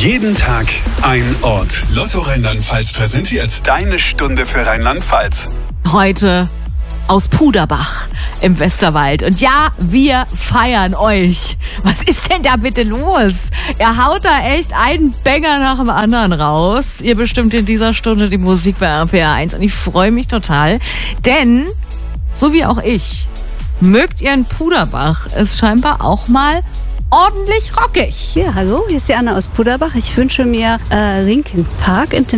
Jeden Tag ein Ort. Lotto Rheinland-Pfalz präsentiert deine Stunde für Rheinland-Pfalz. Heute aus Puderbach im Westerwald. Und ja, wir feiern euch. Was ist denn da bitte los? Ihr haut da echt einen Banger nach dem anderen raus. Ihr bestimmt in dieser Stunde die Musik bei RPR 1. Und ich freue mich total, denn so wie auch ich, mögt ihr in Puderbach es scheinbar auch mal ordentlich rockig. Ja, hallo, hier ist die Anna aus Puderbach. Ich wünsche mir Linkin Park